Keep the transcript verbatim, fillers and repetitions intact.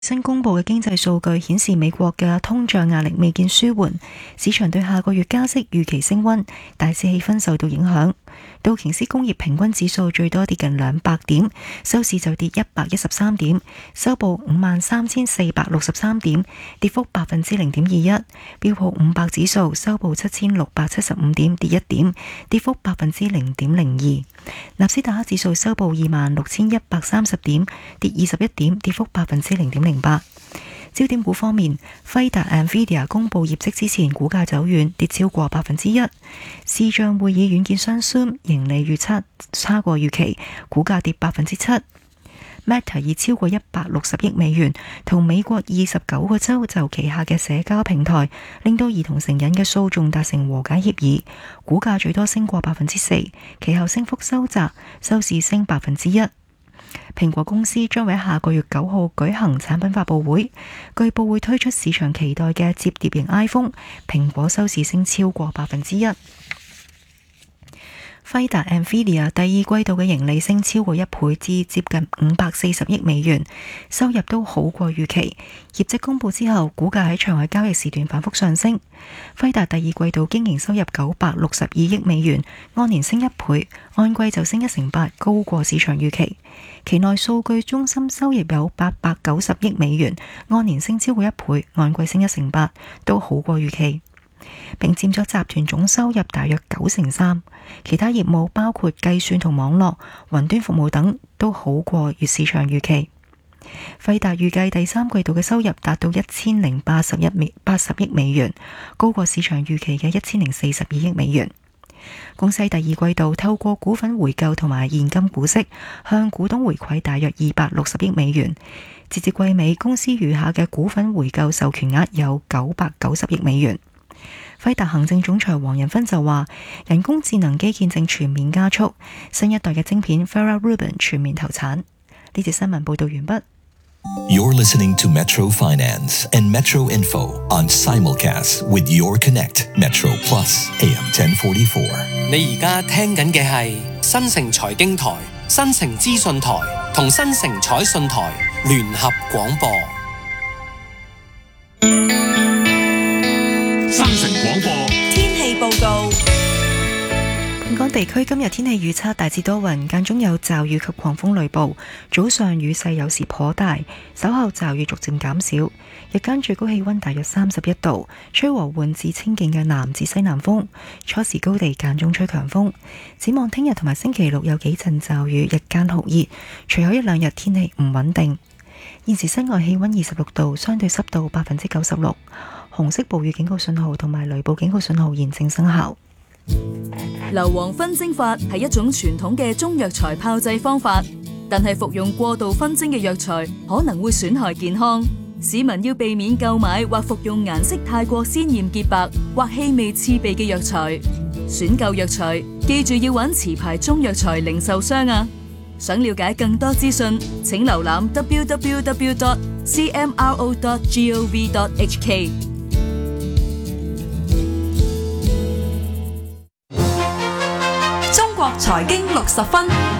新公布嘅經濟數據顯示，美國嘅通脹壓力未見舒緩，市場對下個月加息預期升溫，大市氣氛受到影響。道瓊斯工業平均指數最多跌近兩百點，收市就跌一百一十三點，收報五萬三千四百六十三點，跌幅百分之零點二一。標普五百指數收報七千六百七十五點，跌一點，跌幅百分之零點零二。納斯達克指數收報二萬六千一百三十點，跌二十一點，跌幅百分之零點零八。焦點股方面，輝達 Nvidia 公布業績之前，股價走軟，跌超過百分之一。視像會議軟件商 Zoom 盈利預測差過預期，股價跌百分之七。Meta 以超過一百六十億美元同美國二十九個州就旗下嘅社交平台令到兒童成癮嘅訴訟達成和解協議，股價最多升過百分之四，其後升幅收窄，收市升百分之一。蘋果公司將會喺下個月九號舉行產品發佈會，據報會推出市場期待嘅摺疊型 iPhone， 蘋果收市升超過百分之一。輝達 Nvidia 第二季度嘅盈利升超過一倍至接近五百四十億美元，收入都好過預期。業績公布之後，股價喺場外交易時段反覆上升。輝達第二季度經營收入九百六十二億美元，按年升一倍，按季就升一成八，高過市場預期。期內數據中心收入有八百九十億美元，按年升超過一倍，按季升一成八，都好過預期，並佔咗集團總收入大約九成三。其他業務包括計算同網絡、雲端服務等都好過與市場預期。輝達預計第三季度嘅收入達到一千零八十一美八十億美元，高過市場預期嘅一千零四十二億美元。公司第二季度透過股份回購同埋現金股息向股東回饋大約二百六十億美元。截至季尾，公司餘下嘅股份回購授權額有九百九十億美元。輝達行政總裁黃仁勳就話，人工智能基建正全面加速，新一代嘅晶片 Vera Rubin 全面投產。呢節新聞報道完畢。 You're listening to Metro Finance and Metro Info on simulcast with Your Connect Metro Plus A M ten forty-four。 你而家聽緊嘅係新城財經台、新城資訊台同新城彩訊台聯合廣播。 新城廣播天氣報告。 本港地區今日天氣預測大致多雲，間中有驟雨及狂風雷暴，早上雨勢有時頗大，稍後驟雨逐漸減少。日間最高氣溫大約三十一度，吹和緩至清勁嘅南至西南風，初時高地間中吹強風。展望聽日同埋星期六有幾陣驟雨，日間酷熱，隨後一兩日天氣唔穩定。現時室外氣溫二十六度，相對濕度百分之九十六，紅色暴雨警告信號同埋雷暴警告信號現正生效。 硫磺熏蒸法係一種傳統嘅中藥材炮製方法，但係服用過度熏蒸嘅藥材可能會損害健康。市民要避免購買或服用顏色太過鮮豔潔白或氣味刺鼻嘅藥材。選購藥材記住要揾持牌中藥材零售商啊！想了解更多資訊，請瀏覽 double-u double-u double-u dot c m r o dot gov dot h k。中國財經六十分。